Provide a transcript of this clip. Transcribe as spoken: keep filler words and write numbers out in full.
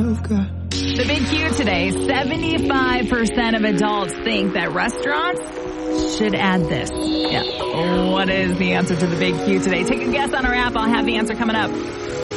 you've got. The Big Q today, seventy-five percent of adults think that restaurants should add this. Yeah. What is the answer to the Big Q today? Take a guess on our app. I'll have the answer coming up.